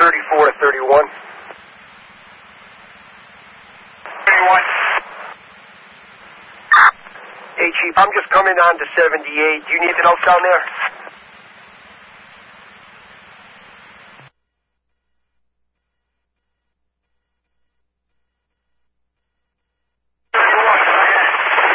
34 to 31. 31. Hey, Chief, I'm just coming on to 78. Do you need anything else down there?